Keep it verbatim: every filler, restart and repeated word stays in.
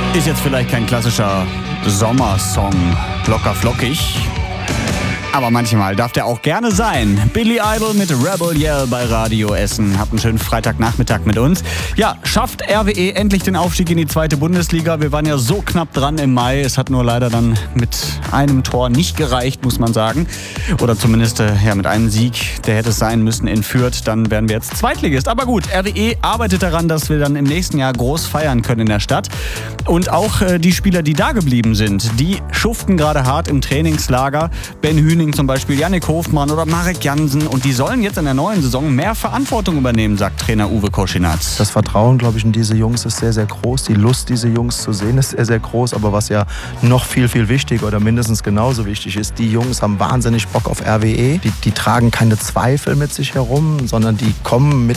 Ist jetzt vielleicht kein klassischer Sommersong, locker flockig. Aber manchmal darf der auch gerne sein. Billy Idol mit Rebel Yell bei Radio Essen. Habt einen schönen Freitagnachmittag mit uns. Ja, schafft R W E endlich den Aufstieg in die zweite Bundesliga. Wir waren ja so knapp dran im Mai. Es hat nur leider dann mit einem Tor nicht gereicht, muss man sagen. Oder zumindest äh, ja, mit einem Sieg, der hätte es sein müssen in Fürth. Dann wären wir jetzt Zweitligist. Aber gut, R W E arbeitet daran, dass wir dann im nächsten Jahr groß feiern können in der Stadt. Und auch äh, die Spieler, die da geblieben sind, die schuften gerade hart im Trainingslager. Ben Hüning zum Beispiel, Jannik Hofmann oder Marek Jansen. Und die sollen jetzt in der neuen Saison mehr Verantwortung übernehmen, sagt Trainer Uwe Koschinatz. Das Vertrauen, glaube ich, in diese Jungs ist sehr, sehr groß. Die Lust, diese Jungs zu sehen, ist sehr, sehr groß. Aber was ja noch viel, viel wichtiger oder mindestens genauso wichtig ist, die Jungs haben wahnsinnig Bock auf R W E. Die, die tragen keine Zweifel mit sich herum, sondern die kommen mit